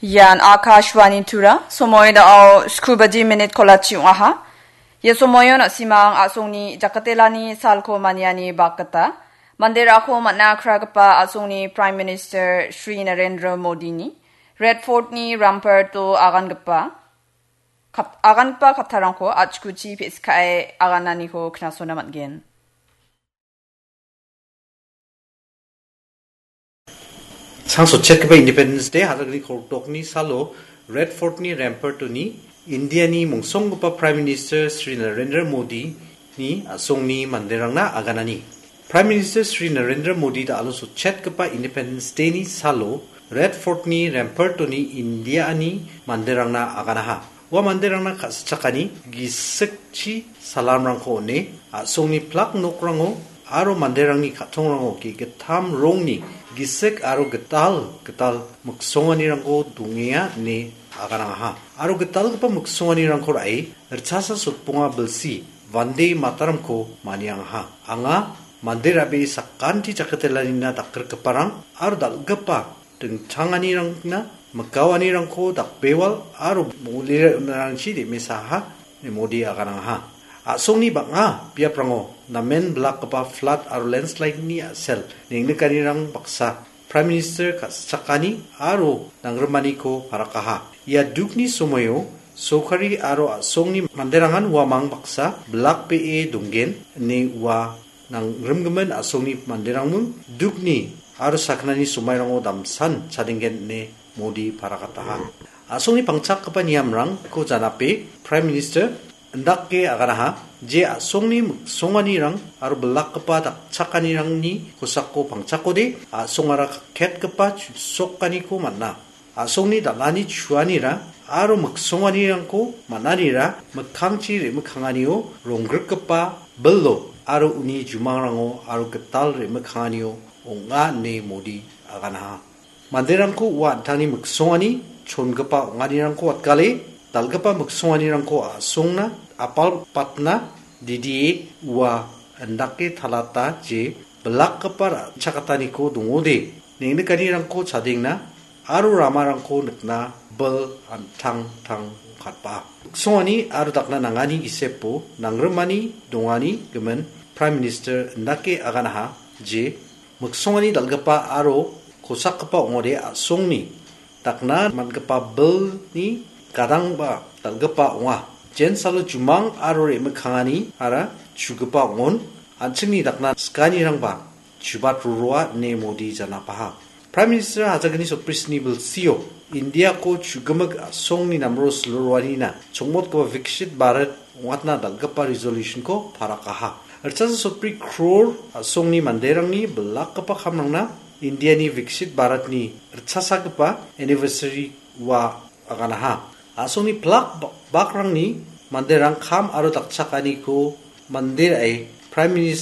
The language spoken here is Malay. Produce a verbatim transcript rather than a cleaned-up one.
Yan Akashwani Tura, Somoy da au Scubadi Minute Kolachi Aha. Yesomoyo na simang asungni Jakatelani Salko Maniani Bakata. Mandirako Matna Kragapa asungni Prime Minister Sri Narendra Modi ni. Red Fort ni Rampart to Agangapa. Agangpa Kaptaranko Achkuchi Piskai Agananiko Knasona Matgen. Sangso check by Independence Day haragni kortok ni salo Red Fort ni Rampart ni India ni mungsong pa Prime Minister Sri Narendra Modi ni asong ni manderang na aganani. Prime Minister Sri Narendra Modi da alo so check pa Independence Day ni salo Red Fort ni Rampart ni India ni manderang na aganaha. Wa manderang na kasachakani gisakchi salam rangko ne asong ni plak nokrango aro manderang ni katong rango ki getam rong ni gisek aro getal getal muksongani rangko dungia ne agananga aro getal pa muksongani rangko rai erchasa sutpunga belsi vande mataram ko maniang ha anga manderabe sakanti chakatelanina dakker keparang aro dalgapa dengchangani rangna megawani rangko dakbewal aro mulir narangchi de mesaha ne modi agananga ha asong ni banga pia prango namen blak pa flood aro landslide ni asel ningne kanirang baksa Prime Minister kasakani aro nangremani ko parakaha ia dukni somoyo sokari aro asong ni manderangan wamang baksa blak pe dungen ne wa nangremgemen asong ni manderangmun dukni aro saknani sumayrango damsan chadingen ne modi parakataha asong ni pangchak pa niamrang ko janape Prime Minister Ndake aganaha je asongni songani rang aro belak kepa dak chakani rang ni kosakko pangchakko de asongara ket kepa sokani ko manna asongni dalani chuani ra aro muksongani rang ko manani ra mekangchi re mekangani o rongrek kepa bello aro uni jumangrango aro getal re mekangani o onga ne modi aganaha manderang ko wa tani muksongani chon kepa ongani rang ko watkale dalgapa muksongani rangko asongna apal patna didi wa andake thalata je belak kepar chakatani ko dungode ningni kani rangko chadingna aru rama rangko nikna bel antang tang khatpa muksongani aru dakna nangani isepo nangremani dongani gemen Prime Minister andake aganaha je muksongani dalgapa aro kosakpa ongode asongni dakna mangapa bel ni kadang ba dalgapa onga jen salo jumang aro re mekangani ara chugapa ngon anchini dakna skani rangba chubat ruwa ne modi jana paha Prime Minister hajagani soprisni bel sio India ko chugamag songni namro slorwani na chongmot ko vikshit bharat watna dalgapa resolution ko parakaha archasa sopri crore songni manderangni belakapa khamrangna India ni vikshit bharat ni archasa kapa anniversary wa aganaha asongni plak bakrang ni manderang kham aro dakchakani ko mandir ai Prime Minister